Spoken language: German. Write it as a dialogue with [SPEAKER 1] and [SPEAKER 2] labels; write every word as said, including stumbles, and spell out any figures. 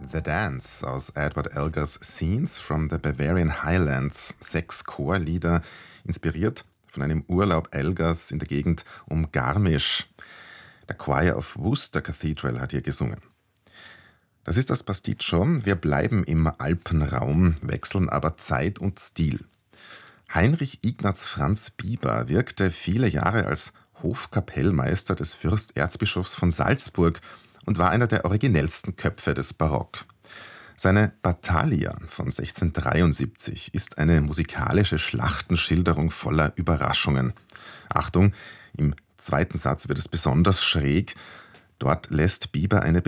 [SPEAKER 1] The Dance aus Edward Elgars Scenes from the Bavarian Highlands. Sechs Chorlieder, inspiriert von einem Urlaub Elgars in der Gegend um Garmisch. Der Choir of Worcester Cathedral hat hier gesungen. Das ist das Pasticcio. Wir bleiben im Alpenraum, wechseln aber Zeit und Stil. Heinrich Ignaz Franz Bieber wirkte viele Jahre als Hofkapellmeister des Fürsterzbischofs von Salzburg und war einer der originellsten Köpfe des Barock. Seine Battalia von sechzehnhundertdreiundsiebzig ist eine musikalische Schlachtenschilderung voller Überraschungen. Achtung, im zweiten Satz wird es besonders schräg. Dort lässt Bieber eine